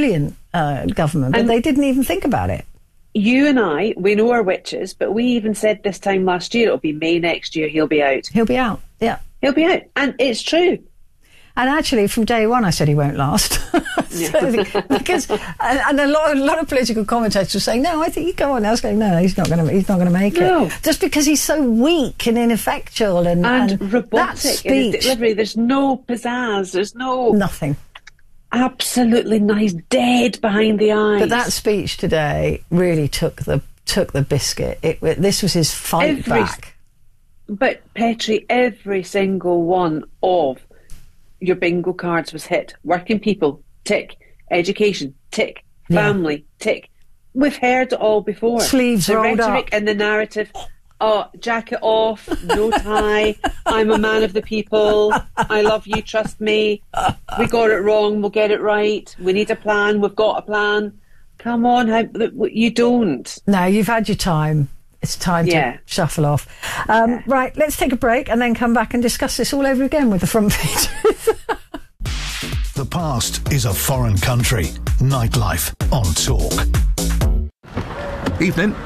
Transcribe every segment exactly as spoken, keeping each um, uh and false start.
brilliant uh, government, but and they didn't even think about it. You and I, we know our witches, but we even said this time last year, it'll be May next year, he'll be out. He'll be out, yeah. He'll be out, and it's true. And actually, from day one, I said he won't last. so, because and, and a lot, a lot of political commentators were saying, "No, I think he go on." I was going, "No, he's not going to. He's not going to make no. it." Just because he's so weak and ineffectual and, and, and robotic in his delivery. There's no pizzazz. There's no nothing. Absolutely nice, dead behind the eyes. But that speech today really took the took the biscuit. It, it this was his fight every, back. But Petrie, every single one of your bingo cards was hit. Working people, tick. Education, tick. Family, yeah. tick. We've heard it all before. Sleeves the rolled rhetoric up. and the narrative. Oh, jacket off, no tie. I'm a man of the people. I love you, trust me. We got it wrong, we'll get it right. We need a plan, we've got a plan. Come on, how, you don't. No, you've had your time. It's time yeah. to shuffle off. Um, yeah. Right, let's take a break and then come back and discuss this all over again with the front pages. The past is a foreign country. Nightlife on Talk. Evening.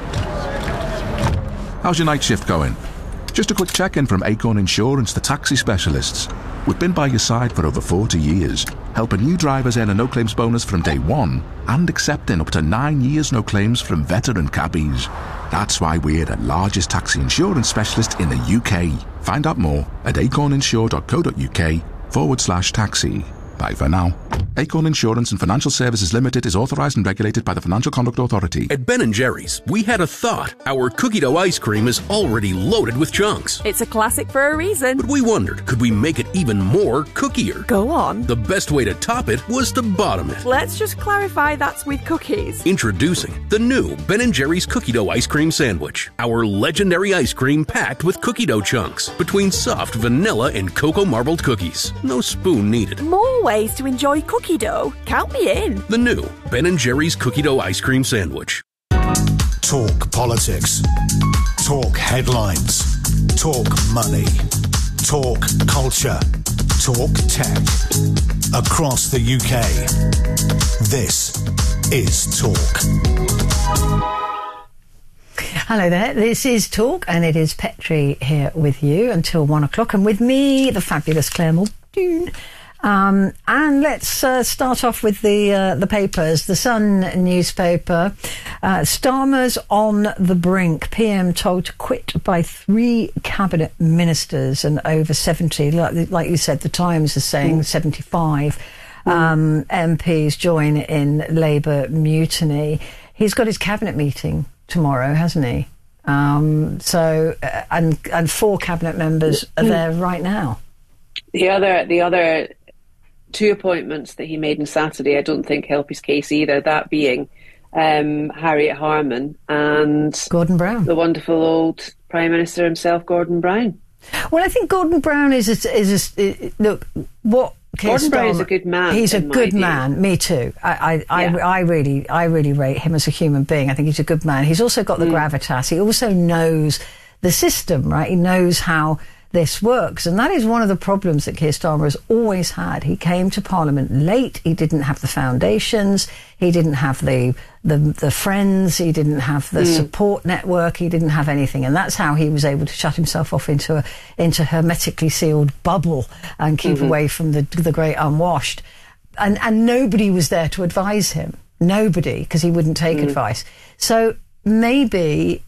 How's your night shift going? Just a quick check-in from Acorn Insurance, the taxi specialists. We've been by your side for over forty years, helping new drivers earn a no-claims bonus from day one and accepting up to nine years no claims from veteran cabbies. That's why we're the largest taxi insurance specialist in the U K. Find out more at acorninsure.co.uk forward slash taxi. Bye for now. Acorn Insurance and Financial Services Limited is authorised and regulated by the Financial Conduct Authority. At Ben and Jerry's, we had a thought. Our cookie dough ice cream is already loaded with chunks. It's a classic for a reason. But we wondered, could we make it even more cookier? Go on. The best way to top it was to bottom it. Let's just clarify that's with cookies. Introducing the new Ben and Jerry's cookie dough ice cream sandwich. Our legendary ice cream packed with cookie dough chunks between soft vanilla and cocoa marbled cookies. No spoon needed. More ways to enjoy cookie dough. Count me in. The new Ben and Jerry's cookie dough ice cream sandwich. Talk politics. Talk headlines. Talk money. Talk culture. Talk tech. Across the U K. This is Talk. Hello there, this is Talk and it is Petrie here with you until one o'clock and with me, the fabulous Claire Muldoon. Um, and let's uh, start off with the uh, the papers. The Sun newspaper. Uh, Starmer's on the brink. P M told to quit by three cabinet ministers and over seventy. Like, like you said, the Times is saying mm. seventy-five um, M Ps join in Labour mutiny. He's got his cabinet meeting tomorrow, hasn't he? Um, so uh, and and four cabinet members are there right now. The other the other. Two appointments that he made on Saturday I don't think help his case either, that being um, Harriet Harman and Gordon Brown, the wonderful old Prime Minister himself, Gordon Brown. Well, I think Gordon Brown is a, is a, look, what Keir Gordon Starmer, Brown is a good man. He's a good man. Me too. I I, yeah. I I really I really rate him as a human being. I think he's a good man. He's also got the mm. gravitas. He also knows the system, right? He knows how this works, and that is one of the problems that Keir Starmer has always had. He came to Parliament late. He didn't have the foundations. He didn't have the the, the friends. He didn't have the mm. support network. He didn't have anything, and that's how he was able to shut himself off into a into hermetically sealed bubble and keep mm-hmm. away from the the great unwashed. And and nobody was there to advise him. Nobody, because he wouldn't take mm. advice. So maybe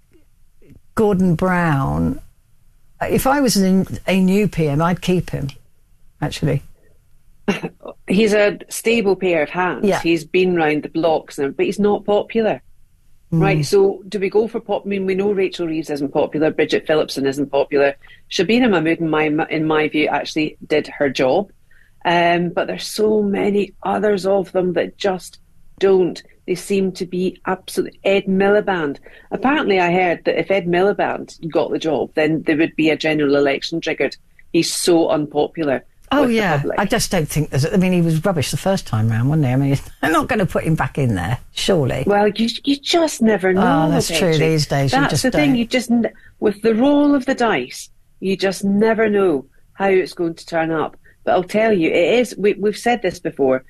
Gordon Brown. If I was a, a new P M, I'd keep him, actually. He's a stable pair of hands. Yeah. He's been round the blocks, but he's not popular. Mm. Right, so do we go for pop? I mean, we know Rachel Reeves isn't popular, Bridget Phillipson isn't popular. Shabina Mahmood, in my, in my view, actually did her job. Um, but there's so many others of them that just don't. They seem to be absolute. Ed Miliband. Apparently, I heard that if Ed Miliband got the job, then there would be a general election triggered. He's so unpopular. Oh yeah, I just don't think there's. I mean, he was rubbish the first time round, wasn't he? I mean, they're not going to put him back in there, surely. Well, you you just never know. Oh, that's Petrie. true these days. That's you just the don't. thing. You just with the roll of the dice, you just never know how it's going to turn up. But I'll tell you, it is. We, we've said this before.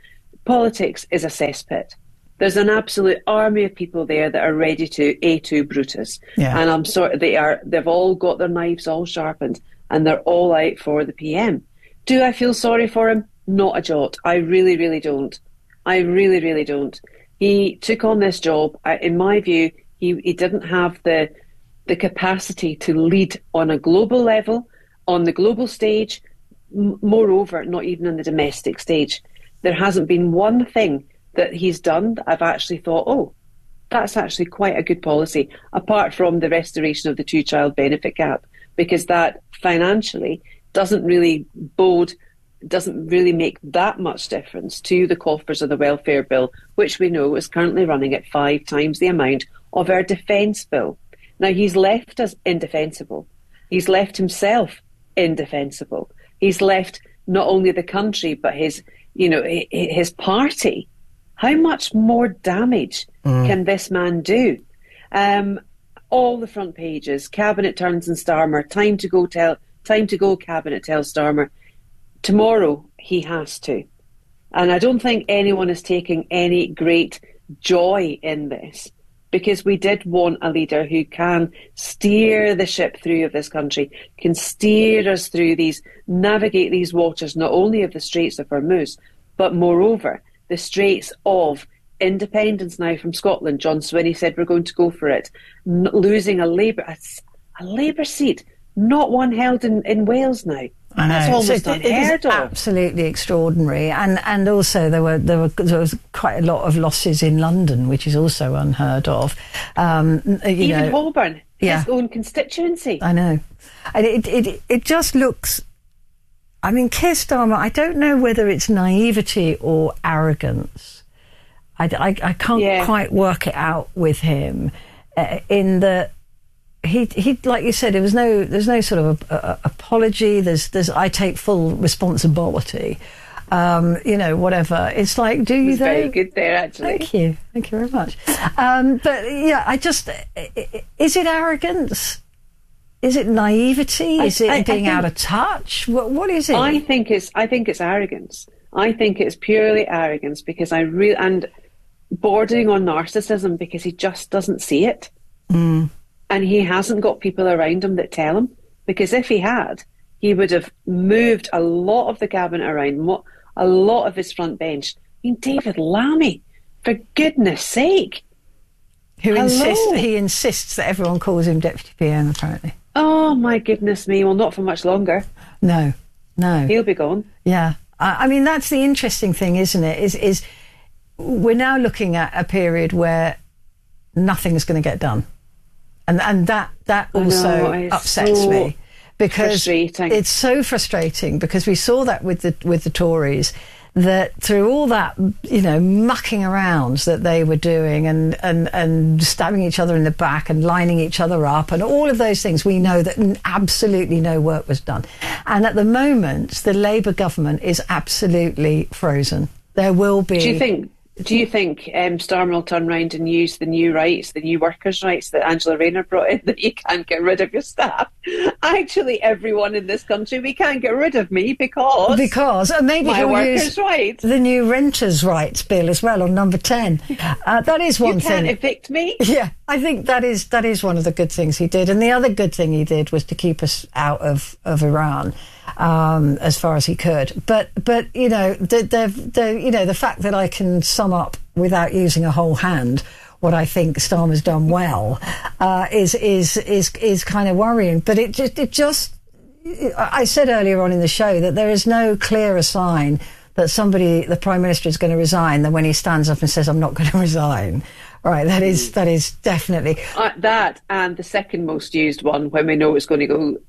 politics is a cesspit. There's an absolute army of people there that are ready to A two Brutus. Yeah. And I'm sorry, they are, they've all got their knives all sharpened and they're all out for the P M. Do I feel sorry for him? Not a jot. I really, really don't. I really, really don't. He took on this job. I, in my view, he, he didn't have the the capacity to lead on a global level, on the global stage. M- moreover, not even on the domestic stage. There hasn't been one thing that he's done that I've actually thought, oh, that's actually quite a good policy, apart from the restoration of the two-child benefit gap, because that financially doesn't really bode, doesn't really make that much difference to the coffers of the welfare bill, which we know is currently running at five times the amount of our defence bill. Now, he's left us indefensible. He's left himself indefensible. He's left not only the country, but his, you know, his party. How much more damage mm. can this man do? Um, all the front pages, Cabinet turns and Starmer, time to go tell, time to go, Cabinet tells Starmer. Tomorrow he has to. And I don't think anyone is taking any great joy in this, because we did want a leader who can steer the ship through of this country, can steer us through these, navigate these waters, not only of the Straits of Hormuz, but moreover, the Straits of independence now from Scotland. John Swinney said we're going to go for it. N- losing a Labour a, a Labour seat, not one held in, in Wales now. I know. That's almost so unheard of. Absolutely extraordinary, and and also there were there were there was quite a lot of losses in London, which is also unheard of. Um, you Even know, Holborn, yeah. his own constituency. I know, and it it it just looks. I mean, Keir Starmer, I don't know whether it's naivety or arrogance. I, I, I can't yeah. quite work it out with him. Uh, in the he he like you said, there was no there's no sort of a, a, apology. There's there's I take full responsibility. Um, you know, whatever. It's like, do you? It was very good there, actually. Thank you, thank you very much. Um, but yeah, I just is it arrogance? Is it naivety? Is it I, I, being I out of touch? What, what is it? I think it's. I think it's arrogance. I think it's purely arrogance, because I really and bordering on narcissism, because he just doesn't see it, mm. and he hasn't got people around him that tell him. Because if he had, he would have moved a lot of the cabinet around, a lot of his front bench. I mean, David Lammy, for goodness sake, who insists he insists that everyone calls him Deputy P M, apparently. Oh, my goodness me. Well, not for much longer. No, no. He'll be gone. Yeah. I, I mean, that's the interesting thing, isn't it? Is, is we're now looking at a period where nothing's going to get done. And and that, that also know, upsets so me. Because it's so frustrating, because we saw that with the with the Tories, that through all that, you know, mucking around that they were doing, and, and, and stabbing each other in the back and lining each other up and all of those things, we know that absolutely no work was done. And at the moment, the Labour government is absolutely frozen. There will be... Do you think... Do you think um, Starmer will turn round and use the new rights, the new workers' rights that Angela Rayner brought in, that you can't get rid of your staff? Actually, everyone in this country, we can't get rid of me because... Because, uh, maybe my he'll workers' use rights. The new renters' rights bill as well on number ten. Uh, that is one you thing. You can't evict me? Yeah, I think that is that is one of the good things he did. And the other good thing he did was to keep us out of, of Iran. Um, as far as he could, but but you know the, the the you know the fact that I can sum up without using a whole hand what I think Starmer's done well uh, is is is is kind of worrying. But it just it just I said earlier on in the show that there is no clearer sign that somebody, the Prime Minister, is going to resign than when he stands up and says, "I'm not going to resign." Right, that is that is definitely uh, that, and the second most used one when we know it's going to go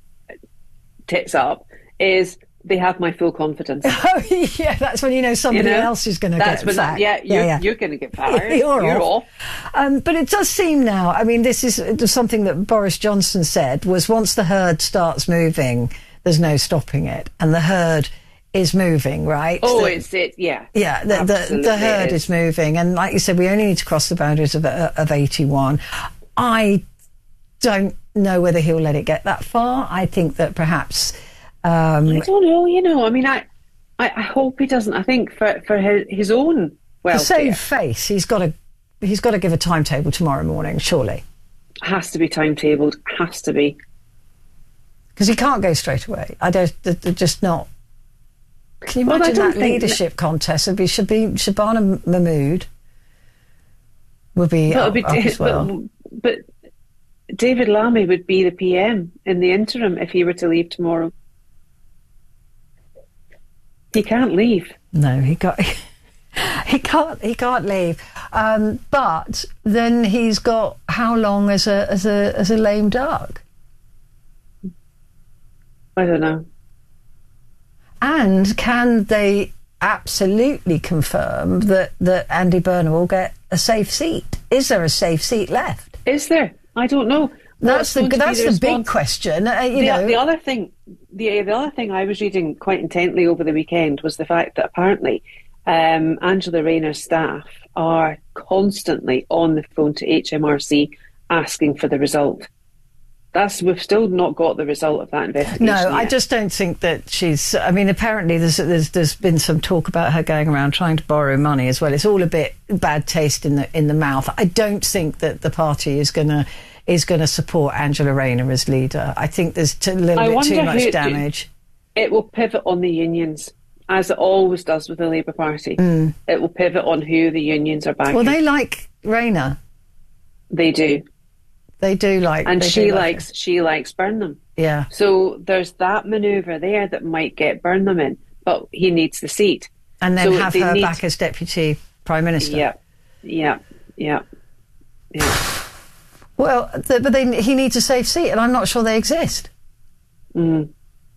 tits up, is they have my full confidence. Oh, yeah, that's when you know somebody you know, else is going to get sacked. Yeah, you're, yeah, yeah. you're going to get fired. You're, you're off. off. Um, but it does seem now, I mean, this is something that Boris Johnson said, was once the herd starts moving, there's no stopping it. And the herd is moving, right? Oh, so, it's it, yeah. Yeah, the, the, the herd is. is moving. And like you said, we only need to cross the boundaries of, of eighty-one. I don't know whether he'll let it get that far. I think that perhaps... Um, I don't know, you know, I mean, I I, I hope he doesn't. I think for, for his, his own welfare. To save face, he's got to he's got to give a timetable tomorrow morning, surely. Has to be timetabled. Has to be. Because he can't go straight away. I don't. They're just not. Can you Well, I imagine don't that think leadership contest? It'd be Shabi- Shabana Mahmood would be But, up, it'd be up as well. but, but David Lammy would be the P M in the interim if he were to leave tomorrow. He can't leave. No, he got. He can't. He can't leave. Um, but then he's got how long as a as a as a lame duck? I don't know. And can they absolutely confirm that that Andy Burnham will get a safe seat? Is there a safe seat left? Is there? I don't know. That's What's the going to be that's the, the big response? question. Uh, you The, know, the other thing, the the other thing I was reading quite intently over the weekend was the fact that apparently um, Angela Rayner's staff are constantly on the phone to H M R C asking for the result. That's we've still not got the result of that investigation. No, yet. I just don't think that she's. I mean, apparently there's, there's there's been some talk about her going around trying to borrow money as well. It's all a bit bad taste in the in the mouth. I don't think that the party is gonna is gonna support Angela Rayner as leader. I think there's t- a little I bit too wonder much who- damage. It will pivot on the unions, as it always does with the Labour Party. Mm. It will pivot on who the unions are backing. Well, they like Rayner. They do, They do like, and they she do like likes her. she likes Burnham. Yeah. So there's that manoeuvre there that might get Burnham in, but he needs the seat. And then So have they her need- back as deputy prime minister. Yeah, yeah, yeah, yeah. Well, th- but they, he needs a safe seat, and I'm not sure they exist. Mm.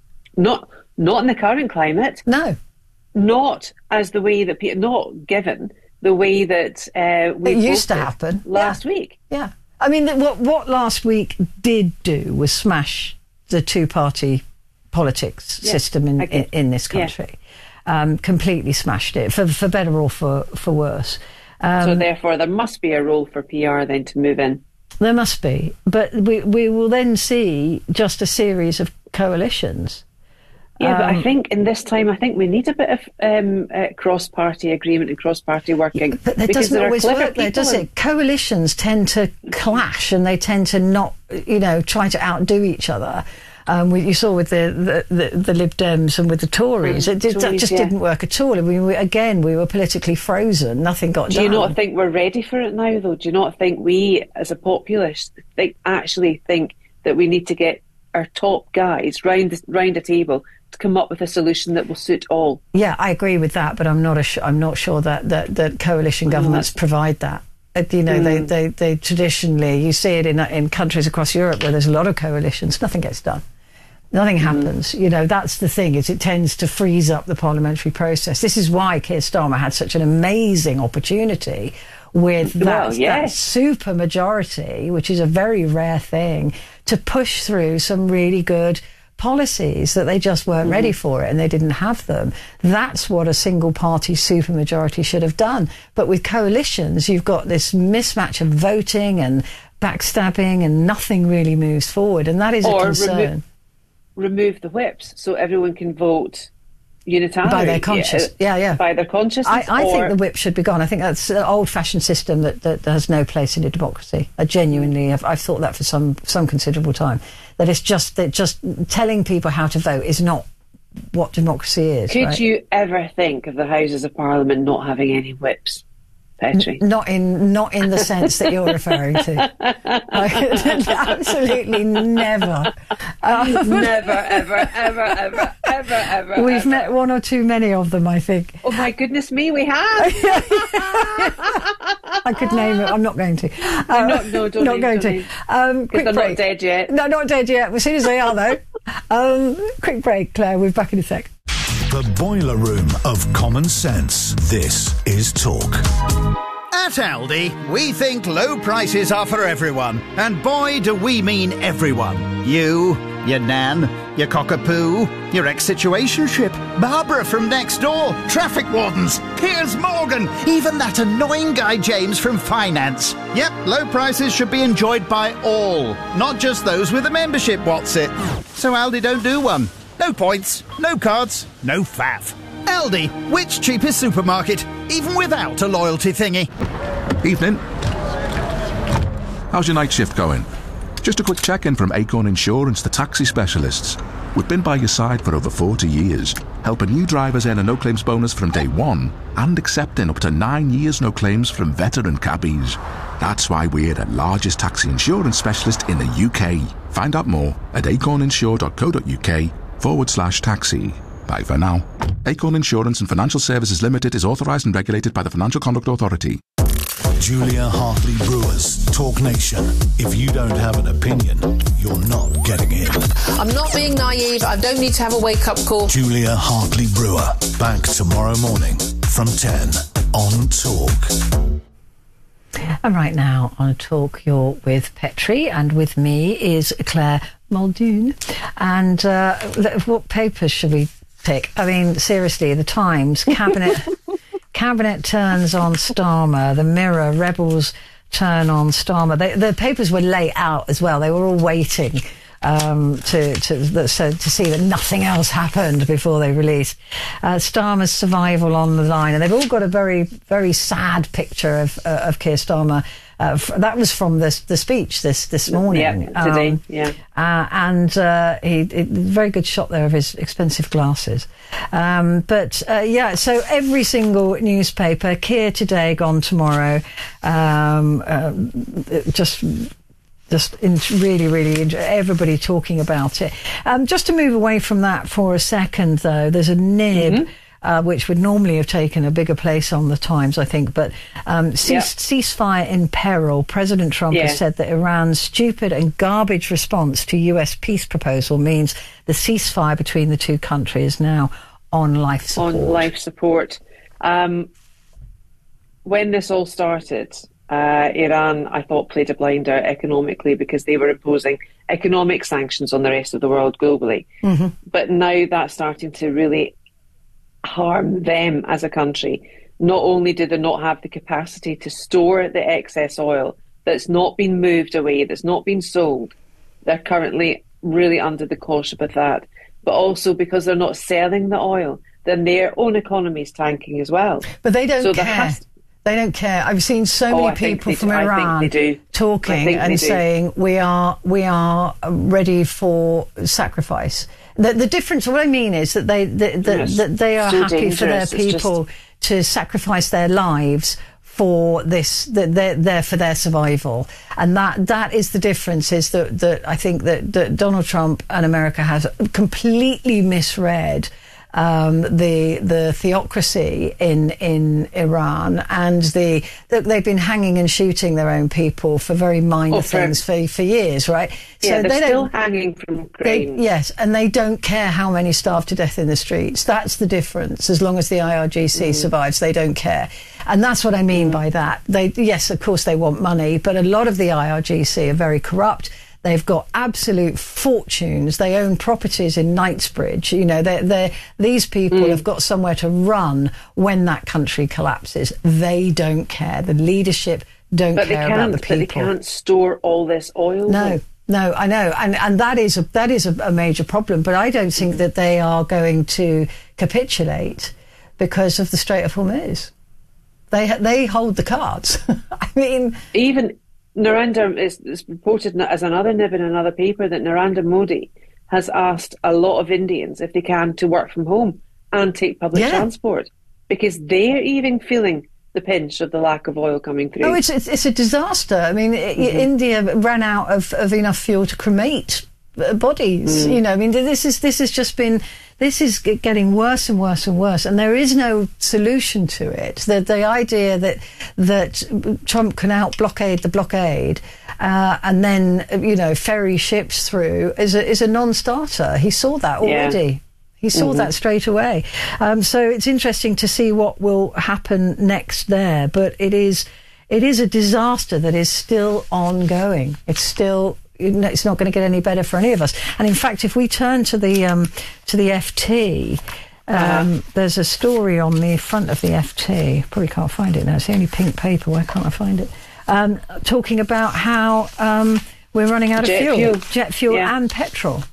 Not not in the current climate. No. Not as the way that people, not given the way that uh, we It used to voted happen. last week. Yeah. I mean, th- what what last week did do was smash the two-party politics Yeah, system in, I in, get- in this yeah. country. Um, completely smashed it, for for better or for, for worse. Um, So therefore, there must be a role for P R then to move in. There must be. But we, we will then see just a series of coalitions. Yeah, but I Um, think in this time, I think we need a bit of um, uh, cross-party agreement and cross-party working. But that because doesn't there are always clever work there, does people it? Coalitions tend to clash and they tend to not, you know, try to outdo each other. Um, we, you saw with the, the, the, the Lib Dems and with the Tories, Mm, it did, that Tories, just yeah. didn't work at all. I mean, we, again, we were politically frozen. Nothing got Do done. you not think we're ready for it now, though? Do you not think we, as a populace, think, actually think that we need to get our top guys round the, round a table to come up with a solution that will suit all? Yeah, I agree with that, but I'm not. A, I'm not sure that that, that coalition governments provide that. Uh, you know, Mm. they, they they traditionally, you see it in in countries across Europe where there's a lot of coalitions. Nothing gets done. Nothing happens. You know, that's the thing, is it tends to freeze up the parliamentary process. This is why Keir Starmer had such an amazing opportunity with that, Well, that yes. super majority, which is a very rare thing, to push through some really good policies that they just weren't Mm-hmm. ready for it and they didn't have them. That's what a single party supermajority should have done. But with coalitions, you've got this mismatch of voting and backstabbing and nothing really moves forward, and that is Or a remo- concern. Remove the whips so everyone can vote unitarily. By their conscience. Yeah, yeah. By their consciousness. I, I or, think the whip should be gone. I think that's an old-fashioned system that, that has no place in a democracy. I genuinely, have, I've thought that for some some considerable time. That it's just that just telling people how to vote is not what democracy is. Could right? you ever think of the Houses of Parliament not having any whips, Petrie? Not in not in the sense that you're referring to. I, absolutely never. Um, Never, ever, ever, ever, ever, ever. we've ever. met one or too many of them, I think. Oh my goodness me, we have. I could name it. I'm not going to. Uh, not- no, don't not name- going don't to. name. Um, quick they're not break. dead yet. No, not dead yet. As soon as they are, though. Um, quick break, Claire. We're back in a sec. The boiler room of common sense. This is Talk. At Aldi, we think low prices are for everyone. And boy, do we mean everyone. You, your nan, your cockapoo, your ex-situationship, Barbara from next door, traffic wardens, Piers Morgan, even that annoying guy James from finance. Yep, low prices should be enjoyed by all, not just those with a membership, what's it? So Aldi don't do one. No points, no cards, no faff. Aldi, which cheapest supermarket, even without a loyalty thingy? Evening. How's your night shift going? Just a quick check-in from Acorn Insurance, the taxi specialists. We've been by your side for over forty years, helping new drivers earn a no-claims bonus from day one and accepting up to nine years no claims from veteran cabbies. That's why we're the largest taxi insurance specialist in the U K. Find out more at acorninsure.co.uk forward slash taxi. Bye for now. Acorn Insurance and Financial Services Limited is authorised and regulated by the Financial Conduct Authority. Julia Hartley Brewer's Talk Nation. If you don't have an opinion, you're not getting in. I'm not being naive. I don't need to have a wake-up call. Julia Hartley Brewer. Back tomorrow morning from ten on Talk. And right now on Talk, you're with Petri, and with me is Claire Muldoon. And uh, what papers should we pick? I mean, seriously, the Times, Cabinet... Cabinet turns on Starmer, the Mirror, Rebels turn on Starmer. They, the papers were late out as well. They were all waiting um, to to, so, to see that nothing else happened before they released. Uh, Starmer's survival on the line. And they've all got a very, very sad picture of, uh, of Keir Starmer. Uh, f- that was from the the speech this this morning. Yeah, today. Um, yeah, uh, and uh, he, he very good shot there of his expensive glasses. Um, but uh, yeah, so every single newspaper, Keir today, gone tomorrow. Um, uh, just. Just in really, really, everybody talking about it. Um, just to move away from that for a second, though, there's a nib. Mm-hmm. Uh, which would normally have taken a bigger place on the Times, I think. But um, cease, yep. ceasefire in peril. President Trump yeah. has said that Iran's stupid and garbage response to U S peace proposal means the ceasefire between the two countries is now on life support. On life support. Um, when this all started, uh, Iran, I thought, played a blinder economically because they were imposing economic sanctions on the rest of the world globally. Mm-hmm. But now that's starting to really harm them as a country. Not only do they not have the capacity to store the excess oil that's not been moved away, that's not been sold, they're currently really under the cosh of that, but also because they're not selling the oil, then their own economy is tanking as well. But they don't so care. Has- They don't care. I've seen so oh, many people from do. Iran talking and saying we are we are ready for sacrifice. The, the difference, what I mean is that they the, the, yes. that they are so happy for their people just... to sacrifice their lives for this, that they're there for their survival, and that that is the difference. Is that that I think that, that Donald Trump and America has completely misread Um, the the theocracy in in Iran, and the look, they've been hanging and shooting their own people for very minor oh, for, things for for years, right? Yeah, so they're they still hanging from Ukraine. They, yes, and they don't care how many starve to death in the streets. That's the difference. As long as the I R G C mm. survives, they don't care, and that's what I mean mm. by that. They yes, of course, they want money, but a lot of the I R G C are very corrupt. They've got absolute fortunes. They own properties in Knightsbridge. You know, they're, they're, these people mm. have got somewhere to run when that country collapses. They don't care. The leadership don't but care about the people. But they can't store all this oil. No, though. no, I know, and and that is a that is a, a major problem. But I don't think that they are going to capitulate because of the Strait of Hormuz. They they hold the cards. I mean, even. Narendra is, is reported as another nib in another paper that Narendra Modi has asked a lot of Indians if they can to work from home and take public yeah. transport because they're even feeling the pinch of the lack of oil coming through. Oh, it's it's, it's a disaster. I mean, mm-hmm. India ran out of, of enough fuel to cremate bodies. Mm. You know, I mean, this is this has just been. This is getting worse and worse and worse, and there is no solution to it. The, the idea that that Trump can out-blockade the blockade uh, and then, you know, ferry ships through is a, is a non-starter. He saw that already. Yeah. He saw mm-hmm. that straight away. Um, so it's interesting to see what will happen next there. But it is it is a disaster that is still ongoing. It's still... It's not going to get any better for any of us. And in fact, if we turn to the um, to the F T, um, uh-huh. there's a story on the front of the F T. Probably can't find it now. It's the only pink paper. Why can't I find it? Um, talking about how um, we're running out of jet fuel, fuel. jet fuel yeah. and petrol.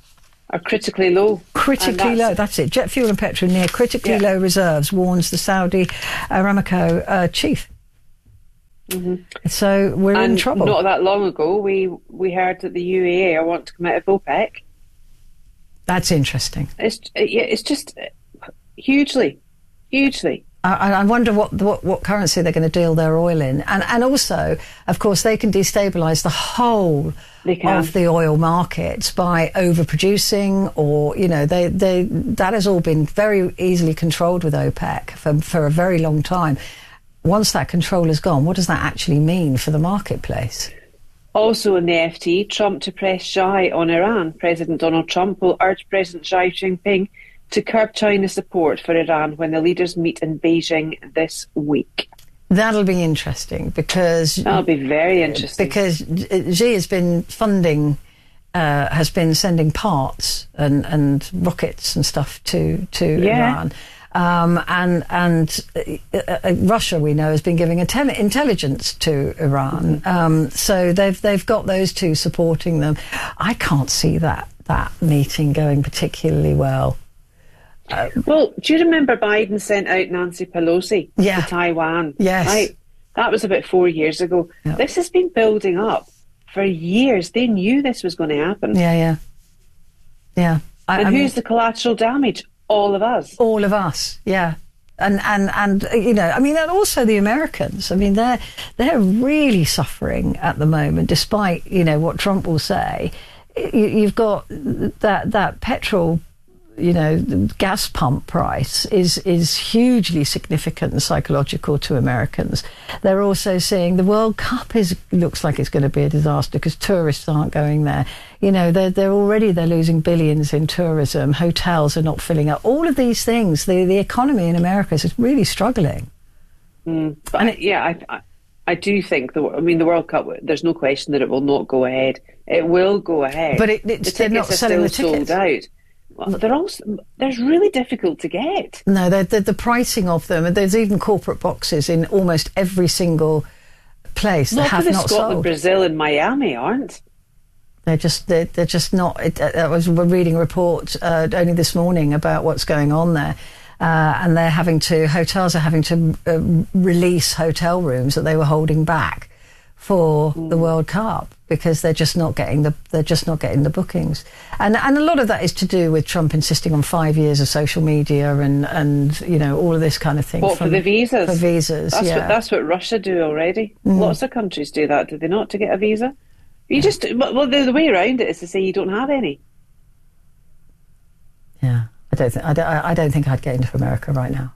are critically low. Critically low, that's it. Jet fuel and petrol near critically yeah. low reserves, warns the Saudi Aramco uh, chief. Mm-hmm. So we're and in trouble. Not that long ago, we we heard that the U A E want to come out of OPEC. That's interesting. It's yeah, it's just hugely, hugely. I, I wonder what, what what currency they're going to deal their oil in, and and also, of course, they can destabilise the whole of the oil markets by overproducing, or you know, they they that has all been very easily controlled with OPEC for for a very long time. Once that control is gone, what does that actually mean for the marketplace? Also in the F T, Trump to press Xi on Iran. President Donald Trump will urge President Xi Jinping to curb China's support for Iran when the leaders meet in Beijing this week. That'll be interesting because... That'll be very interesting. Because Xi has been funding, uh, has been sending parts and, and rockets and stuff to, to yeah. Iran. Um, and and uh, uh, Russia, we know, has been giving intel- intelligence to Iran. Mm-hmm. Um, so they've they've got those two supporting them. I can't see that, that meeting going particularly well. Uh, well, do you remember Biden sent out Nancy Pelosi yeah. to Taiwan? Yes. Right? That was about four years ago. Yep. This has been building up for years. They knew this was going to happen. Yeah, yeah. Yeah. I, and I who's mean, the collateral damage? All of us. All of us, yeah. And, and, and you know, I mean, and also the Americans. I mean, they're, they're really suffering at the moment, despite, you know, what Trump will say. You, you've got that, that petrol, you know, the gas pump price is is hugely significant and psychological to Americans. They're also seeing the World Cup is looks like it's going to be a disaster because tourists aren't going there. You know, they're they're already they're losing billions in tourism. Hotels are not filling up. All of these things, the the economy in America is really struggling. Mm, but and it, yeah, I, I I do think the I mean the World Cup. There's no question that it will not go ahead. It will go ahead. But it, it's, the they're not tickets are selling still the tickets. sold out. Well, they're also they're really difficult to get. No, they're, they're, the pricing of them. There's even corporate boxes in almost every single place that have not Scotland, sold. Brazil, and Miami aren't. They're just they're, they're just not. It, uh, I was reading a report uh, only this morning about what's going on there, uh, and they're having to hotels are having to uh, release hotel rooms that they were holding back for mm. the World Cup because they're just not getting the they're just not getting the bookings, and and a lot of that is to do with Trump insisting on five years of social media and and you know all of this kind of thing. What, from, for the visas? For visas, that's yeah. What, that's what Russia do already. Mm. Lots of countries do that, do they not? To get a visa, you yeah. just well the, the way around it is to say you don't have any. Yeah, I don't think I don't, I don't think I'd get into America right now.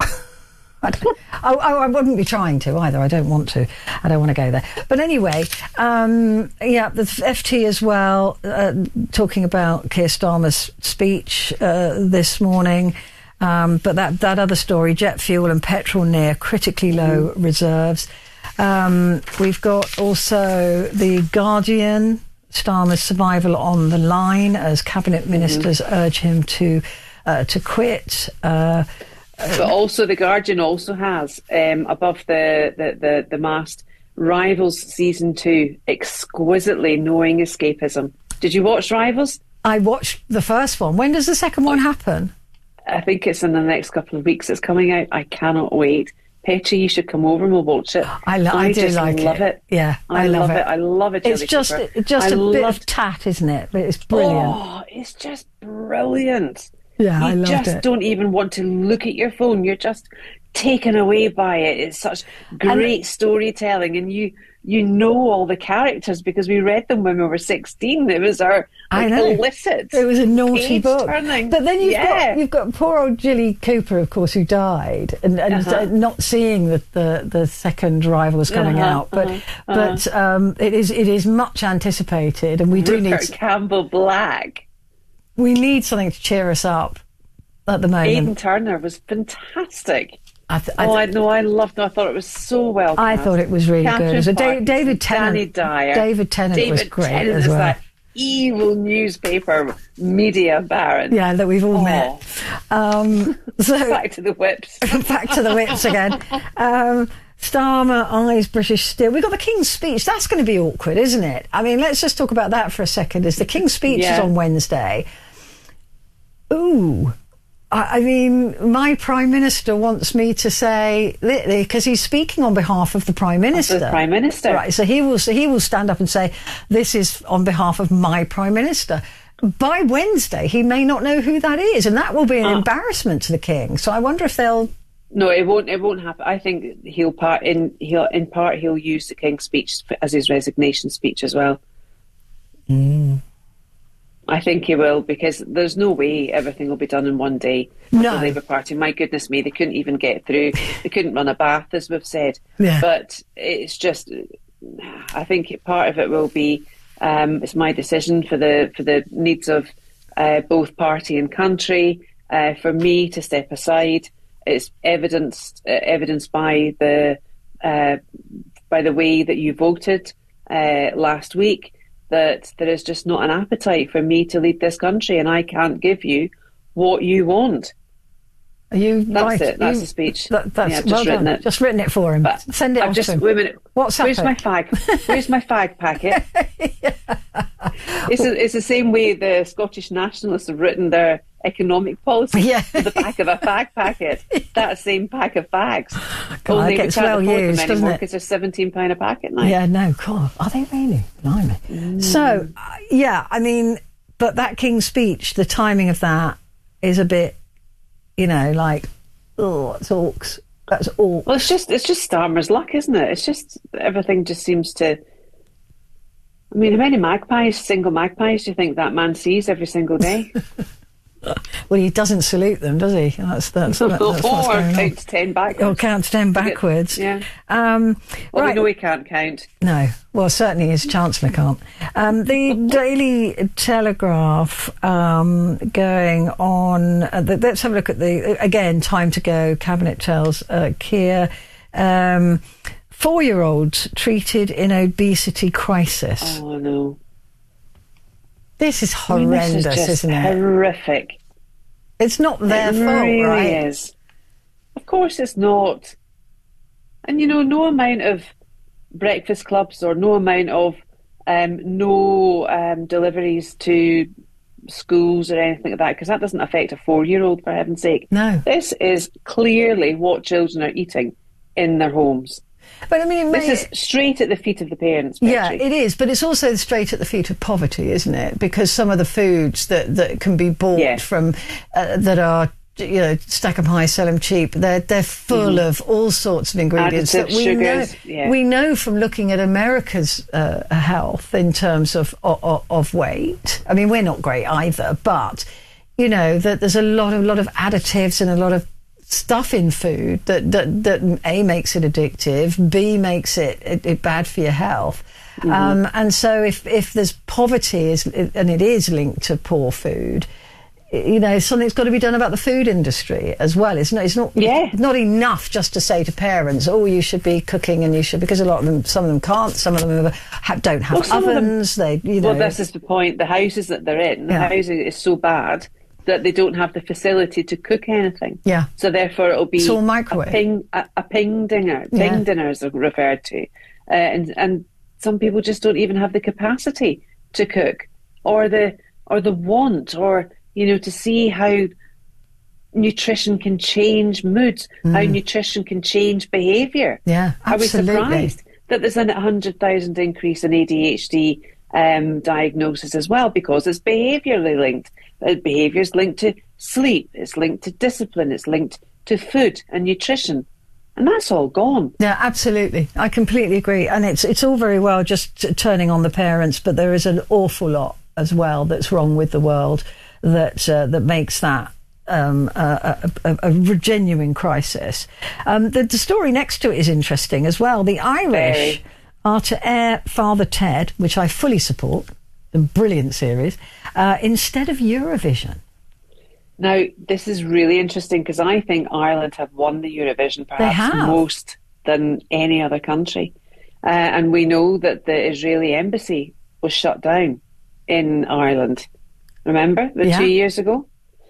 I, I, I wouldn't be trying to either. I don't want to. I don't want to go there. But anyway, um, yeah, the F T as well, uh, talking about Keir Starmer's speech uh, this morning. Um, but that, that other story, jet fuel and petrol near critically low mm. reserves. Um, we've got also The Guardian, Starmer's survival on the line as cabinet ministers mm. urge him to uh, to quit. Uh, But also, The Guardian also has, um, above the, the, the, the mast, Rivals Season two, exquisitely knowing escapism. Did you watch Rivals? I watched the first one. When does the second one happen? I think it's in the next couple of weeks. It's coming out. I cannot wait. Petrie, you should come over and we'll watch it. I, lo- I, I do just like love it. it. Yeah, I, I love, love it. it. I love it. It's just, just a I bit loved... of tat, isn't it? But it's brilliant. Oh, it's just brilliant. Yeah, you I loved just it. don't even want to look at your phone. You're just taken away by it. It's such great and, storytelling, and you you know all the characters because we read them when we were sixteen. It was our like, I know. illicit. It was a naughty book. Turning. But then you've yeah. got you've got poor old Gilly Cooper, of course, who died, and, and uh-huh. not seeing the, the, the second Rivals coming uh-huh, out. But uh-huh, but um, it is it is much anticipated, and we do Rupert need Campbell Black. We need something to cheer us up at the moment. Aidan Turner was fantastic. I th- I oh, th- I know. I loved it. I thought it was so well cast. I thought it was really Catherine good. So Parkinson, David Tennant, Danny Dyer, David Tennant David was great Tennant as is well. That evil newspaper media baron. Yeah, that we've all oh. met. Um, so back to the whips. back to the whips again. Um, Starmer eyes British Steel. We've got the King's Speech. That's going to be awkward, isn't it? I mean, let's just talk about that for a second. Is the King's Speech yeah. is on Wednesday. Ooh. I mean, my Prime Minister wants me to say, because he's speaking on behalf of the Prime Minister. The Prime Minister. Right, so he will, so he will stand up and say, this is on behalf of my Prime Minister. By Wednesday, he may not know who that is, and that will be an ah. embarrassment to the King. So I wonder if they'll... No, it won't. It won't happen. I think he'll part in. He'll in part he'll use the King's speech as his resignation speech as well. Mm. I think he will, because there's no way everything will be done in one day. No. The Labour Party, my goodness me, they couldn't even get through. They couldn't run a bath, as we've said. Yeah. But it's just, I think part of it will be, um, it's my decision for the for the needs of uh, both party and country, uh, for me to step aside. It's evidenced uh, evidenced by the uh, by the way that you voted uh, last week, that there is just not an appetite for me to lead this country, and I can't give you what you want. Are you that's right? it. That's you, the speech. That, that's yeah, I've well just written done. it. Just written it for him. But Send it I've off just, to him. Wait a minute. What's Where's happened? my fag? Where's my fag packet? yeah. It's, a, it's the same way the Scottish nationalists have written their economic policy yeah. on the back of a fag packet. That same pack of fags. God, Only that we gets can't well afford used, them doesn't anymore it? because they're seventeen pounds a packet now. Yeah, no, God. Are they really? Blimey. Mm. So, uh, yeah, I mean, but that King's speech, the timing of that is a bit, you know, like, oh, it's orcs. That's all. Well, it's just it's just Starmer's luck, isn't it? It's just everything just seems to. I mean, how many magpies, single magpies, do you think that man sees every single day? Well, he doesn't salute them, does he? That's that's, that's, that's what's or going count on. to ten backwards. Or count to ten backwards. Yeah. Um, well, right. we know he can't count. No. Well, certainly his Chancellor can't. Um, the Daily Telegraph um, going on. Uh, the, let's have a look at the again. Time to go. Cabinet tells uh, Keir. Um, Four-year-olds treated in obesity crisis. Oh no. This is horrendous, I mean, this is just isn't it? Horrific. It's not their it fault, really right? Is. Of course it's not. And you know, no amount of breakfast clubs or no amount of um, no um, deliveries to schools or anything like that, because that doesn't affect a four-year-old, for heaven's sake. No. This is clearly what children are eating in their homes. But I mean, this may, is straight at the feet of the parents. Petrie. Yeah, it is, but it's also straight at the feet of poverty, isn't it? Because some of the foods that, that can be bought yeah. from uh, that are, you know, stack 'em high, sell 'em cheap. They're they're full mm-hmm. of all sorts of ingredients Additives, that we sugars, know yeah. we know from looking at America's uh, health in terms of, of of weight. I mean, we're not great either, but you know that there's a lot of lot of additives and a lot of stuff in food that, that, that A, makes it addictive, B, makes it, it, it bad for your health. Mm-hmm. Um, and so if, if there's poverty, is, and it is linked to poor food, you know, something's got to be done about the food industry as well. It's not, it's not, yeah. not enough just to say to parents, oh, you should be cooking and you should, because a lot of them, some of them can't, some of them have, don't have well, ovens, them, they, you know. Well, this is the point. The houses that they're in, the yeah. housing is so bad that they don't have the facility to cook anything. Yeah. So therefore it'll be all microwave. a ping a, a ping dinner. Ping yeah. dinners are referred to. Uh, and and some people just don't even have the capacity to cook or the or the want or you know to see how nutrition can change moods, mm. how nutrition can change behaviour. Yeah, absolutely. Are we surprised that there's a one hundred thousand increase in A D H D um, diagnosis as well, because it's behaviourally linked. Behaviour is linked to sleep, it's linked to discipline, it's linked to food and nutrition. And that's all gone. Yeah, absolutely. I completely agree. And it's it's all very well just t- turning on the parents, but there is an awful lot as well that's wrong with the world that uh, that makes that um, a, a, a, a genuine crisis. Um, the, the story next to it is interesting as well. The Irish very. are to air Father Ted, which I fully support. A brilliant series, uh, instead of Eurovision. Now, this is really interesting because I think Ireland have won the Eurovision perhaps most than any other country. Uh, and we know that the Israeli embassy was shut down in Ireland. Remember, the yeah. two years ago?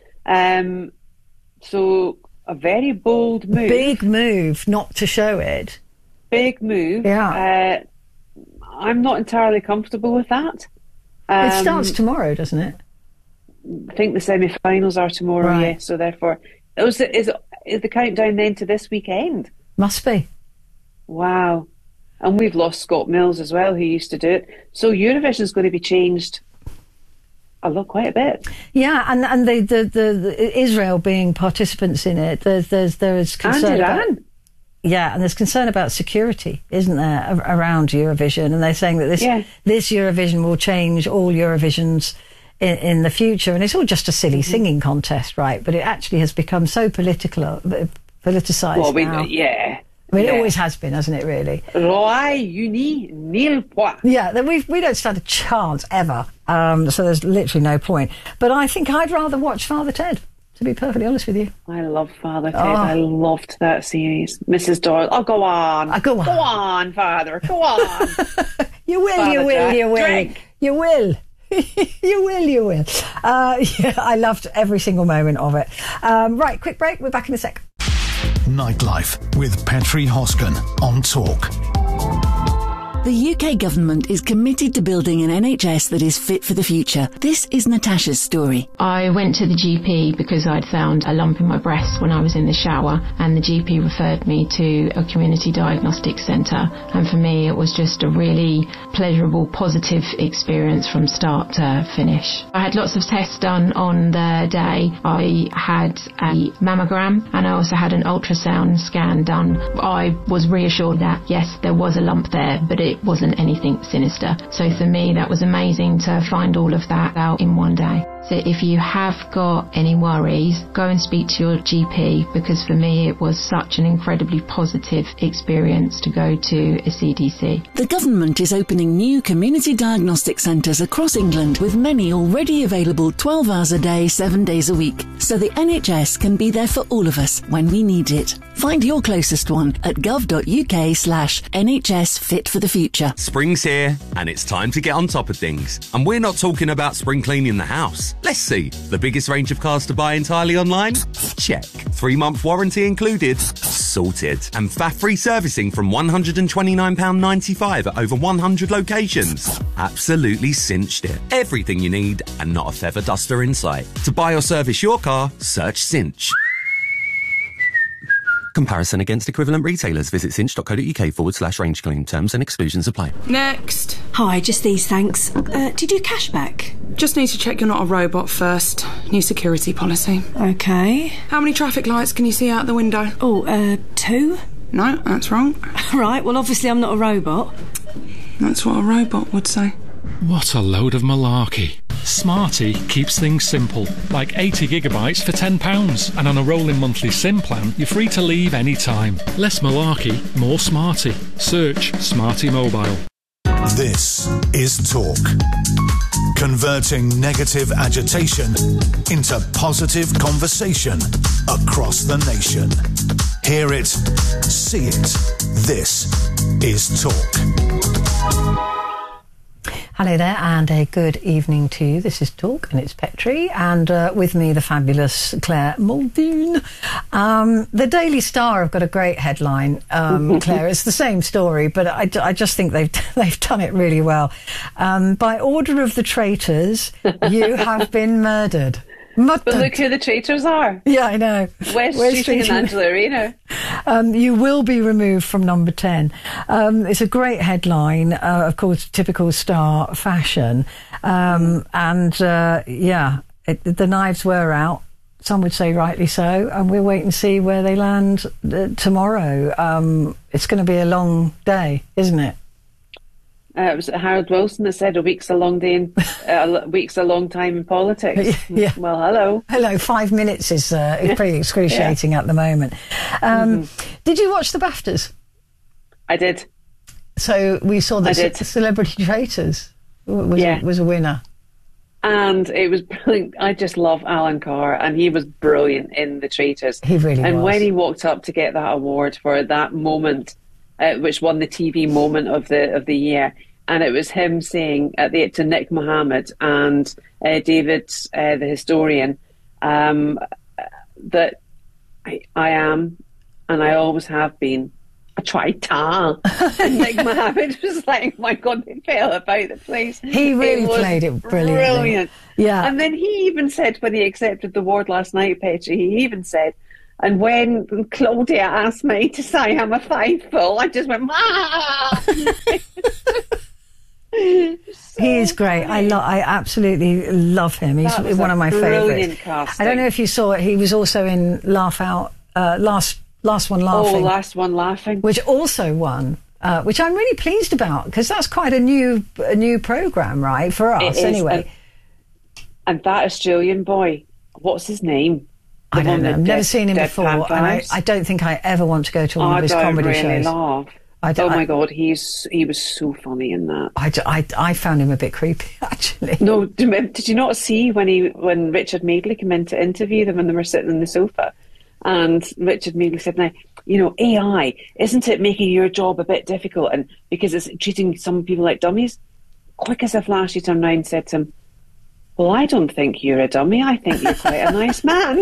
Um, so, a very bold move. Big move not to show it. Big move. Yeah. Uh, I'm not entirely comfortable with that. Um, it starts tomorrow, doesn't it? I think the semi-finals are tomorrow, Right. yeah, so therefore... Is, is, is the countdown then to this weekend? Must be. Wow. And we've lost Scott Mills as well, who used to do it. So Eurovision's going to be changed a lot, quite a bit. Yeah, and and the, the, the, the Israel being participants in it, there's there's there is concern And about, Iran. yeah, and there's concern about security, isn't there, a- around Eurovision? And they're saying that this Yeah. this Eurovision will change all Eurovisions in, in the future, and it's all just a silly Mm-hmm. singing contest, right? But it actually has become so political, uh, politicised Well, we, now. yeah. I mean, yeah. it always has been, hasn't it? Really. Roi uni nil point. Yeah, that we we don't stand a chance ever. Um, so there's literally no point. But I think I'd rather watch Father Ted, to be perfectly honest with you. I love Father Ted. Oh. I loved that series. Missus Doyle. Oh, go on. Uh, go on. Go on, Father. Go on. You will, Father you will, Jack, you will, drink. you will. You will, you will. Uh, yeah, I loved every single moment of it. Um, right, quick break. We're back in a sec. Nightlife with Petri Hosken on Talk. The U K government is committed to building an N H S that is fit for the future. This is Natasha's story. I went to the G P because I'd found a lump in my breast when I was in the shower, and the G P referred me to a community diagnostic centre. And for me, it was just a really pleasurable, positive experience from start to finish. I had lots of tests done on the day. I had a mammogram and I also had an ultrasound scan done. I was reassured that, yes, there was a lump there, but it wasn't anything sinister. So for me, that was amazing to find all of that out in one day. So if you have got any worries, go and speak to your G P, because for me it was such an incredibly positive experience to go to a C D C. The government is opening new community diagnostic centres across England, with many already available twelve hours a day, seven days a week, so the N H S can be there for all of us when we need it. Find your closest one at gov.uk slash NHS Fit for the Future. Spring's here, and it's time to get on top of things. And we're not talking about spring cleaning the house. Let's see. The biggest range of cars to buy entirely online? Check. Three-month warranty included? Sorted. And F A F-free servicing from one hundred twenty-nine pounds ninety-five at over one hundred locations? Absolutely cinched it. Everything you need and not a feather duster in sight. To buy or service your car, search Cinch. Comparison against equivalent retailers. Visit cinch.co.uk forward slash range claim. Terms and exclusions apply. Next. Hi, just these, thanks. Uh, do you do cashback? Just need to check you're not a robot first. New security policy. Okay. How many traffic lights can you see out the window? Oh, uh, two? No, that's wrong. Right, well, obviously I'm not a robot. That's what a robot would say. What a load of malarkey. Smarty keeps things simple, like eighty gigabytes for ten pounds, and on a rolling monthly SIM plan, you're free to leave any time. Less malarkey, more Smarty. Search Smarty Mobile. This is Talk. Converting negative agitation into positive conversation across the nation. Hear it, see it. This is Talk. Hello there, and a good evening to you. This is Talk, and it's Petri, and uh, with me the fabulous Claire Muldoon. Um, the Daily Star have got a great headline, um, Claire. It's the same story, but I, I just think they've they've done it really well. Um, by order of the traitors, you have been murdered. Murdered. But look who the traitors are. Yeah, I know. West, West Street and Angela Arena. Um, you will be removed from number ten. Um, it's a great headline, uh, of course, typical Star fashion. Um, and, uh, yeah, it, the knives were out. Some would say rightly so. And we'll wait and see where they land uh, tomorrow. Um, it's going to be a long day, isn't it? Uh, it was Harold Wilson that said a week's a long day in, uh, a week's a long time in politics. Yeah. Well, hello. Hello. Five minutes is, uh, is pretty excruciating yeah. at the moment. Um, mm-hmm. Did you watch the BAFTAs? I did. So we saw the ce- Celebrity Traitors was, yeah. a, was a winner. And it was brilliant. I just love Alan Carr, and he was brilliant in The Traitors. He really and was. And when he walked up to get that award for that moment, uh, which won the T V moment of the of the year, and it was him saying at the to Nick Mohammed and uh, David, uh, the historian, um, that I, I am, and I always have been, I tried tar. And Nick Mohammed was like, oh my God, they fell about the place. He really it played it brilliantly. Brilliant. Yeah. And then he even said, when he accepted the award last night, Petrie, he even said, and when Claudia asked me to say I'm a faithful, I just went, ah! So he is great. I love. I absolutely love him. He's one of my favourites. I don't know if you saw it. He was also in Laugh Out. Uh, last last one laughing. Oh, last one laughing, which also won. Uh, which I'm really pleased about because that's quite a new a new programme, right, for us anyway. And, and that Australian boy, what's his name? The I don't know. I've never seen him before, and I, I don't think I ever want to go to one I of his don't comedy really shows. Laugh. I oh my God, he's he was so funny in that. I, I, I found him a bit creepy, actually. No, did you not see when he when Richard Madeley came in to interview them and they were sitting on the sofa, and Richard Madeley said, "Now, you know, A I, isn't it making your job a bit difficult? And because it's treating some people like dummies." Quick as a flash, he turned around and said to him, "Well, I don't think you're a dummy. I think you're quite a nice man."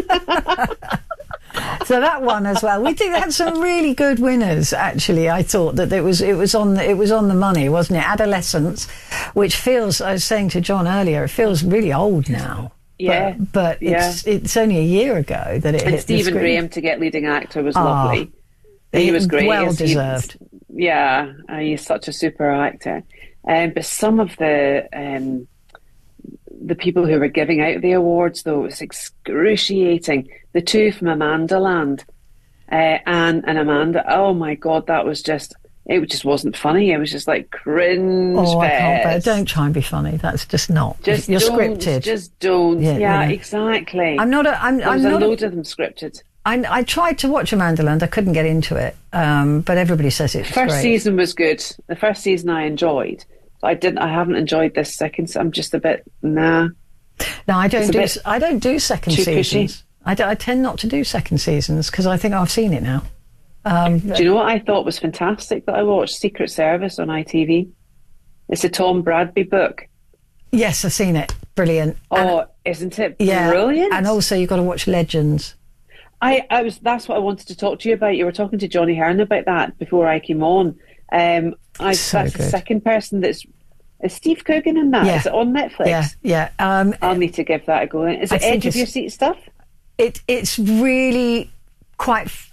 So that one as well. We did had some really good winners. Actually, I thought that it was it was on the, it was on the money, wasn't it? Adolescence, which feels, I was saying to John earlier, it feels really old now. Yeah, but, but yeah. it's it's only a year ago that it and hit Stephen the screen. Graham to get leading actor was oh, lovely. He was great. Well He's, deserved. He's, yeah, uh, he's such a super actor. Um, but some of the. Um, The people who were giving out the awards, though, it was excruciating. The two from Amanda Land, uh, Anne and Amanda. Oh my God, that was just. It just wasn't funny. It was just like cringe. Oh, I can't bear. fest. Don't try and be funny. That's just not. Just You're don't, scripted. Just don't. Yeah, Yeah, yeah. exactly. I'm not. A, I'm. There I'm was not a a- load of them scripted. I, I tried to watch Amanda Land. I couldn't get into it, um, but everybody says it's First great. season was good. The first season I enjoyed. But I didn't. I haven't enjoyed this second. So I'm just a bit nah. No, I don't It's a do. bit I don't do second too seasons. pushy. I, d- I tend not to do second seasons because I think I've seen it now. Um, Do you know what I thought was fantastic that I watched? Secret Service on I T V. It's a Tom Bradby book. Yes, I've seen it. Brilliant. Oh, And- isn't it yeah, brilliant? and also you've got to watch Legends. I, I was. That's what I wanted to talk to you about. You were talking to Johnny Hearn about that before I came on. Um, I, So that's the good. second person that's. Is Steve Coogan in that? Yeah. Is it on Netflix? Yeah, yeah. Um, I'll need to give that a go. Is I it think edge of it's- your seat stuff? It it's really quite f-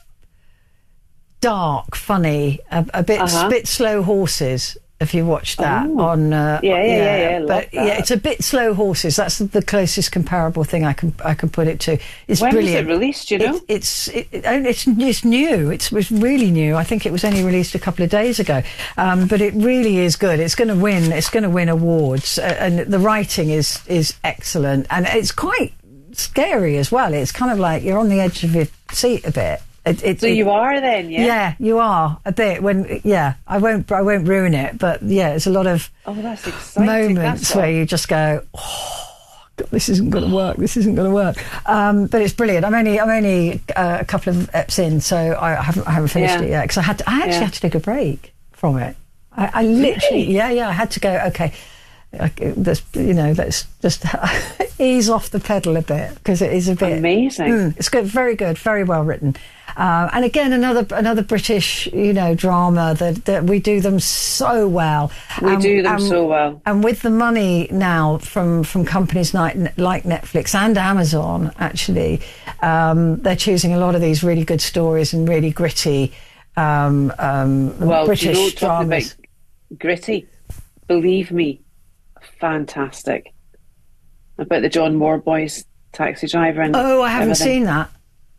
dark, funny, a, a bit Uh-huh. bit slow horses. If you watch that Oh. on, uh, Yeah, yeah, yeah, yeah, love but that. yeah, it's a bit slow horses. That's the closest comparable thing I can I can put it to. It's When was brilliant. it released, do you know? It, it's it, it- it's it's new. It's, it's really new. I think it was only released a couple of days ago, um, but it really is good. It's going to win. It's going to win awards, uh, and the writing is is excellent, and it's quite scary as well. It's kind of like you're on the edge of your seat a bit. It, it, So it- you are then, yeah? yeah, you are a bit. When yeah, I won't I won't ruin it, but yeah, it's a lot of Oh, that's exciting. moments That's where what- you just go, oh, God, this isn't going to work. This isn't going to work. Um, but it's brilliant. I'm only I'm only uh, a couple of eps in, so I haven't I haven't finished Yeah. it yet because I had to, I actually Yeah. had to take a break from it. I, I literally Really? yeah yeah I had to go. Okay, I, this, you know, let's just ease off the pedal a bit because it is a bit Amazing. Mm, it's good, very good, very well written. Uh, and again, another another British, you know, drama that, that we do them so well. We Um, do them um, so well. And with the money now from from companies like like Netflix and Amazon, actually, um, they're choosing a lot of these really good stories and really gritty um, um, Well, British you know, talking dramas. about gritty, believe me, fantastic. About the John Moore boys, Taxi Driver, and Oh, I haven't everything. seen that.